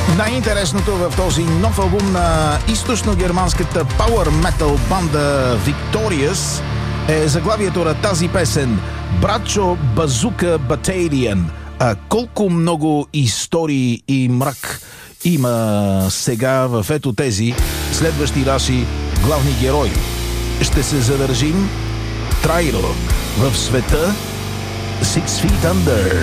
Най-интересното в този нов албум на източно-германската пауър метал банда Victorious е заглавието на тази песен Брачо Базука Баталиан. Колко много истории и мрак има сега в ето тези следващи наши главни герои. Ще се задържим трайно в света Six Feet Under.